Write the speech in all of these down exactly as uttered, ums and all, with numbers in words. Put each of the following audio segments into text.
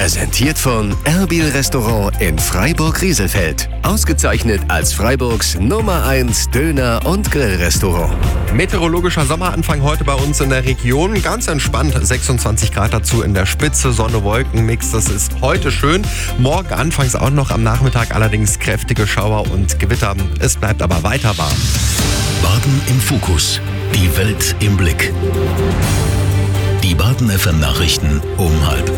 Präsentiert von Erbil Restaurant in Freiburg-Rieselfeld. Ausgezeichnet als Freiburgs Nummer eins Döner- und Grillrestaurant. Meteorologischer Sommeranfang heute bei uns in der Region. Ganz entspannt, sechsundzwanzig Grad dazu in der Spitze, Sonne-Wolken-Mix. Das ist heute schön. Morgen anfangs auch noch, am Nachmittag allerdings kräftige Schauer und Gewitter. Es bleibt aber weiter warm. Baden im Fokus. Die Welt im Blick. Die Baden F M Nachrichten um halb.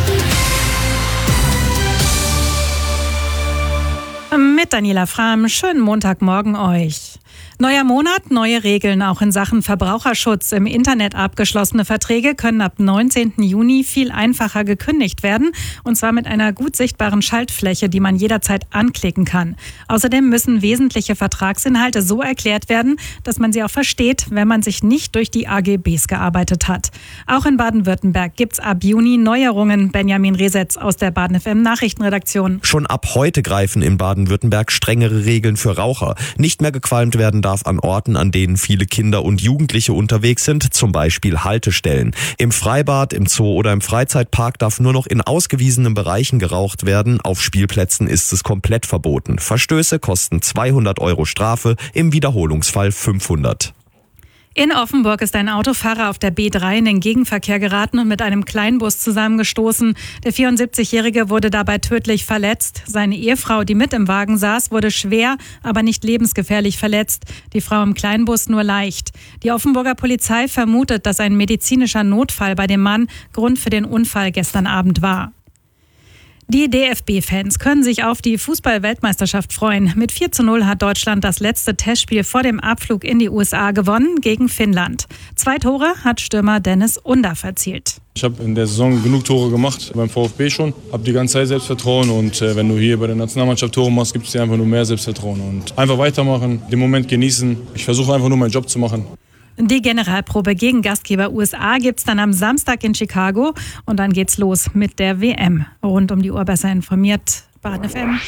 Mit Daniela Frahm, schönen Montagmorgen euch. Neuer Monat, neue Regeln, auch in Sachen Verbraucherschutz. Im Internet abgeschlossene Verträge können ab neunzehnten Juni viel einfacher gekündigt werden. Und zwar mit einer gut sichtbaren Schaltfläche, die man jederzeit anklicken kann. Außerdem müssen wesentliche Vertragsinhalte so erklärt werden, dass man sie auch versteht, wenn man sich nicht durch die A G Bs gearbeitet hat. Auch in Baden-Württemberg gibt's ab Juni Neuerungen. Benjamin Resetz aus der Baden F M Nachrichtenredaktion. Schon ab heute greifen in Baden-Württemberg strengere Regeln für Raucher. Nicht mehr gequalmt werden darf an Orten, an denen viele Kinder und Jugendliche unterwegs sind, zum Beispiel Haltestellen. Im Freibad, im Zoo oder im Freizeitpark darf nur noch in ausgewiesenen Bereichen geraucht werden. Auf Spielplätzen ist es komplett verboten. Verstöße kosten zweihundert Euro Strafe, im Wiederholungsfall fünfhundert. In Offenburg ist ein Autofahrer auf der B drei in den Gegenverkehr geraten und mit einem Kleinbus zusammengestoßen. Der vierundsiebzigjährige wurde dabei tödlich verletzt. Seine Ehefrau, die mit im Wagen saß, wurde schwer, aber nicht lebensgefährlich verletzt. Die Frau im Kleinbus nur leicht. Die Offenburger Polizei vermutet, dass ein medizinischer Notfall bei dem Mann Grund für den Unfall gestern Abend war. Die D F B-Fans können sich auf die Fußball-Weltmeisterschaft freuen. Mit vier zu null hat Deutschland das letzte Testspiel vor dem Abflug in die U S A gewonnen gegen Finnland. Zwei Tore hat Stürmer Dennis Undaff erzielt. Ich habe in der Saison genug Tore gemacht, beim VfB schon. Habe die ganze Zeit Selbstvertrauen und äh, wenn du hier bei der Nationalmannschaft Tore machst, gibt es dir einfach nur mehr Selbstvertrauen. Und einfach weitermachen, den Moment genießen. Ich versuche einfach nur meinen Job zu machen. Die Generalprobe gegen Gastgeber U S A gibt's dann am Samstag in Chicago und dann geht's los mit der W M. Rund um die Uhr besser informiert, Baden F M.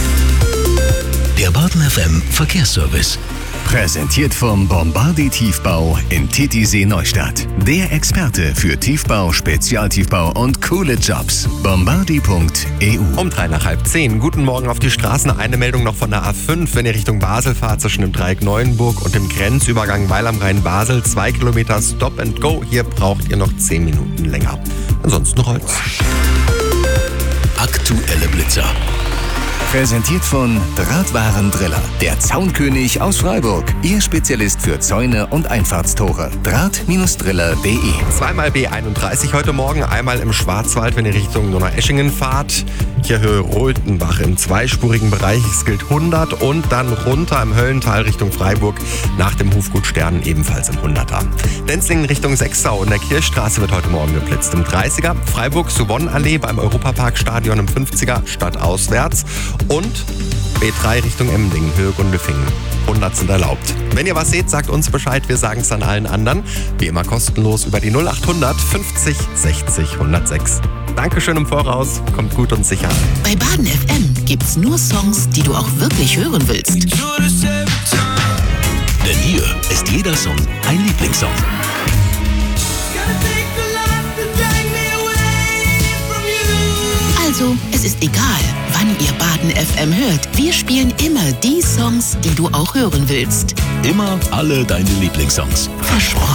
Der Baden F M Verkehrsservice. Präsentiert vom Bombardi Tiefbau in Titisee Neustadt. Der Experte für Tiefbau, Spezialtiefbau und coole Jobs. Bombardi Punkt E U. Um drei nach halb zehn. Guten Morgen auf die Straßen. Eine Meldung noch von der A fünf, wenn ihr Richtung Basel fahrt, zwischen dem Dreieck Neuenburg und dem Grenzübergang Weil am Rhein Basel. Zwei Kilometer Stop and Go. Hier braucht ihr noch zehn Minuten länger. Ansonsten rollt's. Aktuelle Blitzer. Präsentiert von Drahtwaren Driller. Der Zaunkönig aus Freiburg. Ihr Spezialist für Zäune und Einfahrtstore. Draht Driller Punkt de. Zweimal B einunddreißig heute Morgen. Einmal im Schwarzwald, wenn ihr Richtung Donaueschingen fahrt. Hier Höhe Roltenbach im zweispurigen Bereich. Es gilt hundert und dann runter im Höllental Richtung Freiburg. Nach dem Hofgut Stern ebenfalls im hunderter. Denzlingen Richtung Sechsau. In der Kirchstraße wird heute Morgen geblitzt. Im dreißiger. Freiburg Souvonnallee beim Europaparkstadion im fünfziger. Stadtauswärts. Und B drei Richtung Emding, Höhe Gundelfingen. hundert sind erlaubt. Wenn ihr was seht, sagt uns Bescheid. Wir sagen es dann allen anderen. Wie immer kostenlos über die null achthundert fünfzig sechzig hundertsechs. Dankeschön im Voraus. Kommt gut und sicher. Bei Baden F M gibt's nur Songs, die du auch wirklich hören willst. Denn hier ist jeder Song ein Lieblingssong. Also, es ist egal, wann ihr Baden F M hört. Wir spielen immer die Songs, die du auch hören willst. Immer alle deine Lieblingssongs. Versprochen.